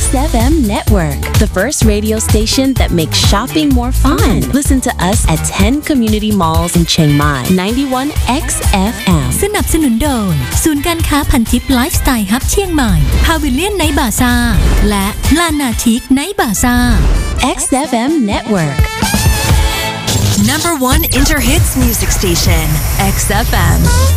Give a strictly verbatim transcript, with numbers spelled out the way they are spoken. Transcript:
X F M Network, the first radio station that makes shopping more fun. Listen to us at ten community malls in Chiang Mai. ninety-one X F M สนับสนุนโดยศูนย์การค้าพันทิปไลฟ์สไตล์ฮับเชียงใหม่พาวิเลียนไนท์บาซ่าและลานาทิกไนท์บาซ่า X F M Network Number one Interhits music station X F M